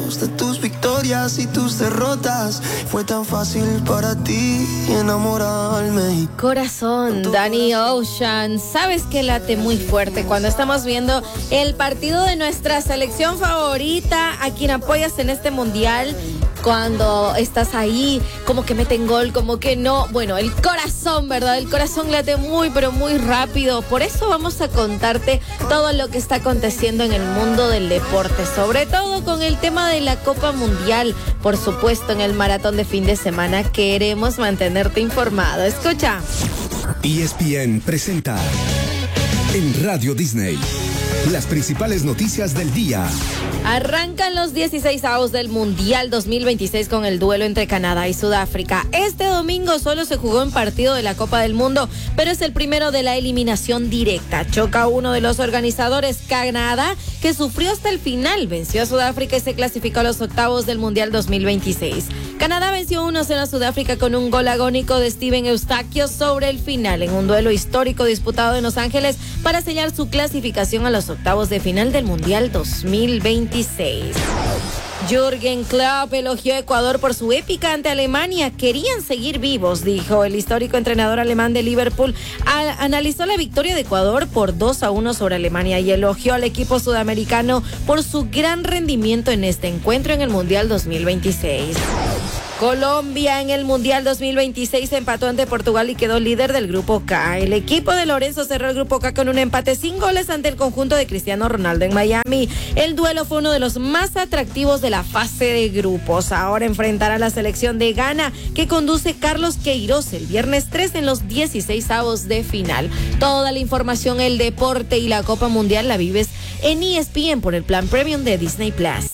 de tus victorias y tus derrotas. Fue tan fácil para ti enamorarme. Corazón, Danny Ocean. Sabes que late muy fuerte cuando estamos viendo el partido de nuestra selección favorita, a quien apoyas en este mundial. Cuando estás ahí, como que meten gol, como que no. Bueno, el corazón, ¿verdad? El corazón late muy, pero muy rápido. Por eso vamos a contarte todo lo que está aconteciendo en el mundo del deporte, sobre todo con el tema de la Copa Mundial. Por supuesto, en el maratón de fin de semana queremos mantenerte informado. Escucha. ESPN presenta en Radio Disney las principales noticias del día. Arrancan los 16avos del Mundial 2026 con el duelo entre Canadá y Sudáfrica. Este domingo solo se jugó un partido de la Copa del Mundo, pero es el primero de la eliminación directa. Choca uno de los organizadores, Canadá, que sufrió hasta el final. Venció a Sudáfrica y se clasificó a los octavos del Mundial 2026. Canadá venció 1-0 a Sudáfrica con un gol agónico de Steven Eustaquio sobre el final, en un duelo histórico disputado en Los Ángeles para sellar su clasificación a los octavos de final del Mundial 2026. Jürgen Klopp elogió a Ecuador por su épica ante Alemania. Querían seguir vivos, dijo el histórico entrenador alemán de Liverpool. Analizó la victoria de Ecuador por 2-1 sobre Alemania y elogió al equipo sudamericano por su gran rendimiento en este encuentro en el Mundial 2026. Colombia en el Mundial 2026 empató ante Portugal y quedó líder del Grupo K. El equipo de Lorenzo cerró el Grupo K con un empate sin goles ante el conjunto de Cristiano Ronaldo en Miami. El duelo fue uno de los más atractivos de la fase de grupos. Ahora enfrentará a la selección de Ghana, que conduce Carlos Queiroz el viernes 3 en los 16avos de final. Toda la información, el deporte y la Copa Mundial la vives en ESPN por el plan Premium de Disney Plus.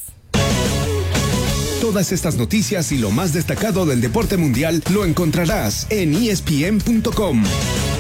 Todas estas noticias y lo más destacado del deporte mundial lo encontrarás en ESPN.com.